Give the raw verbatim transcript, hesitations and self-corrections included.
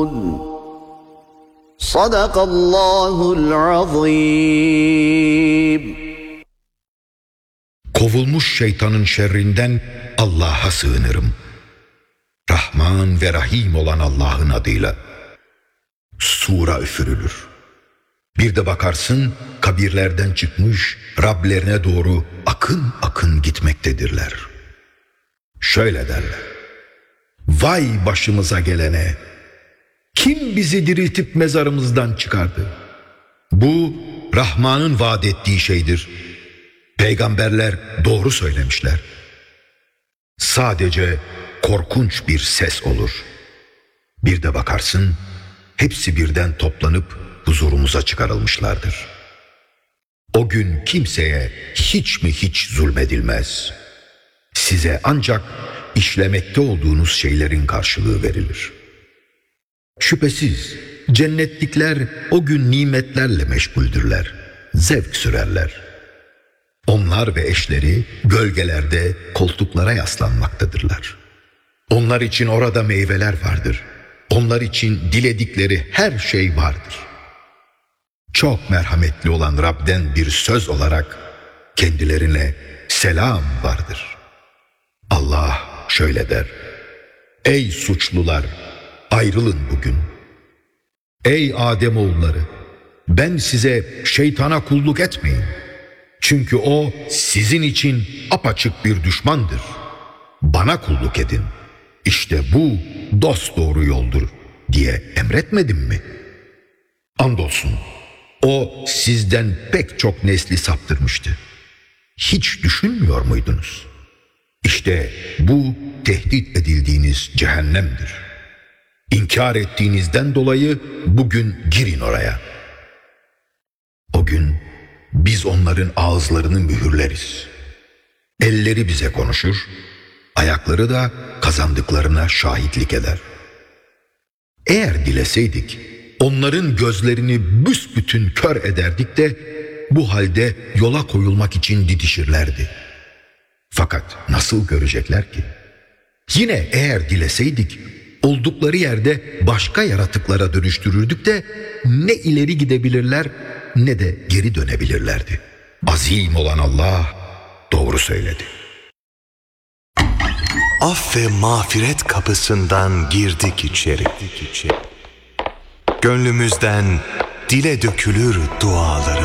Sadakallahul azim. Kovulmuş şeytanın şerrinden Allah'a sığınırım. Rahman ve Rahim olan Allah'ın adıyla. Sura üfürülür. Bir de bakarsın kabirlerden çıkmış Rablerine doğru akın akın gitmektedirler. Şöyle derler: vay başımıza gelene! Kim bizi diriltip mezarımızdan çıkardı? Bu Rahman'ın vaat ettiği şeydir. Peygamberler doğru söylemişler. Sadece korkunç bir ses olur. Bir de bakarsın hepsi birden toplanıp huzurumuza çıkarılmışlardır. O gün kimseye hiç mi hiç zulmedilmez. Size ancak işlemekte olduğunuz şeylerin karşılığı verilir. Şüphesiz cennetlikler o gün nimetlerle meşguldürler, zevk sürerler. Onlar ve eşleri gölgelerde koltuklara yaslanmaktadırlar. Onlar için orada meyveler vardır. Onlar için diledikleri her şey vardır. Çok merhametli olan Rab'den bir söz olarak kendilerine selam vardır. Allah şöyle der: ey suçlular, ayrılın bugün. Ey Ademoğulları, ben size şeytana kulluk etmeyin. Çünkü o sizin için apaçık bir düşmandır. Bana kulluk edin. İşte bu dosdoğru yoldur diye emretmedim mi? Andolsun o sizden pek çok nesli saptırmıştı. Hiç düşünmüyor muydunuz? İşte bu tehdit edildiğiniz cehennemdir. İnkar ettiğinizden dolayı bugün girin oraya. O gün biz onların ağızlarını mühürleriz. Elleri bize konuşur, ayakları da kazandıklarına şahitlik eder. Eğer dileseydik, onların gözlerini büsbütün kör ederdik de bu halde yola koyulmak için didişirlerdi. Fakat nasıl görecekler ki? Yine eğer dileseydik, oldukları yerde başka yaratıklara dönüştürürdük de ne ileri gidebilirler ne de geri dönebilirlerdi. Azim olan Allah doğru söyledi. Af ve mağfiret kapısından girdik içeri. Gönlümüzden dile dökülür duaları.